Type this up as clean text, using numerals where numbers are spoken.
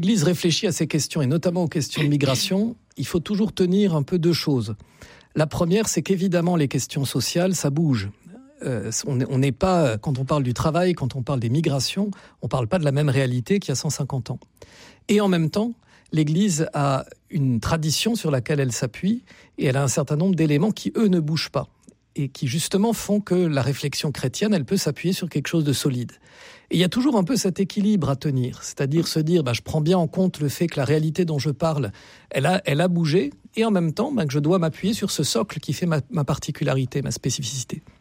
L'Église réfléchit à ces questions, et notamment aux questions de migration. Il faut toujours tenir un peu deux choses. La première, c'est qu'évidemment, les questions sociales, ça bouge. On n'est pas, quand on parle du travail, quand on parle des migrations, on ne parle pas de la même réalité qu'il y a 150 ans. Et en même temps, l'Église a une tradition sur laquelle elle s'appuie, et elle a un certain nombre d'éléments qui, eux, ne bougent pas, et qui justement font que la réflexion chrétienne, elle peut s'appuyer sur quelque chose de solide. Et il y a toujours un peu cet équilibre à tenir, c'est-à-dire se dire, je prends bien en compte le fait que la réalité dont je parle, elle a bougé, et en même temps, que je dois m'appuyer sur ce socle qui fait ma particularité, ma spécificité.